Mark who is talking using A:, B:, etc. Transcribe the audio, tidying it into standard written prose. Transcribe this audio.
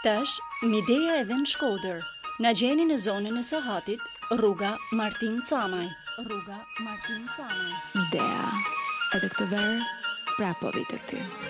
A: Tash, Mideja edhe në Shkodër. Na gjeni në zonën e Sahatit, rruga Martin Camaj.
B: Midea, edhe këtë verë, prapë po vi tek ty.